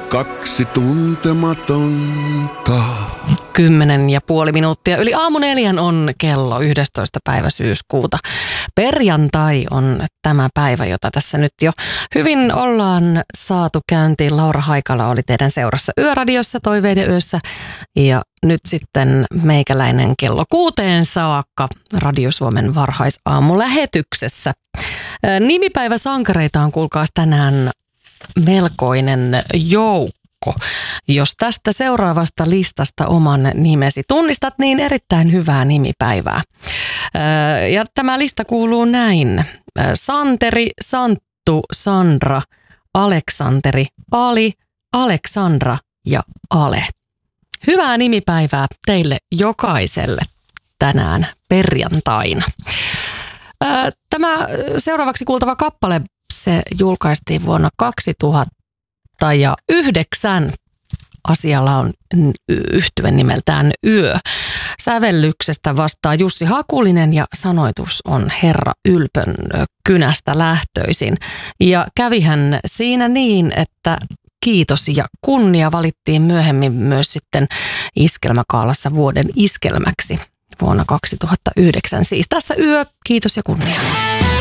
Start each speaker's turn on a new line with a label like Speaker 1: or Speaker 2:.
Speaker 1: kaksi tuntematonta.
Speaker 2: 10,5 minuuttia yli aamu 4 on kello 11. päivä syyskuuta. Perjantai on tämä päivä, jota tässä nyt jo hyvin ollaan saatu käyntiin. Laura Haikala oli teidän seurassa Yöradiossa Toiveiden yössä ja nyt sitten meikäläinen kello 6 saakka Radio Suomen varhaisaamulähetyksessä. Nimipäiväsankareita on kuulkaas tänään melkoinen joukko. Jos tästä seuraavasta listasta oman nimesi tunnistat, niin erittäin hyvää nimipäivää. Ja tämä lista kuuluu näin. Santeri, Santtu, Sandra, Aleksanteri, Ali, Aleksandra ja Ale. Hyvää nimipäivää teille jokaiselle tänään perjantaina. Tämä seuraavaksi kuultava kappale, se julkaistiin vuonna 2009. Asialla on yhtye nimeltään Yö. Sävellyksestä vastaa Jussi Hakulinen ja sanoitus on Herra Ylpön kynästä lähtöisin. Ja kävihän siinä niin, että kiitos ja kunnia valittiin myöhemmin myös sitten Iskelmäkaalassa vuoden iskelmäksi vuonna 2009. Siis tässä Yö, kiitos ja kunnia.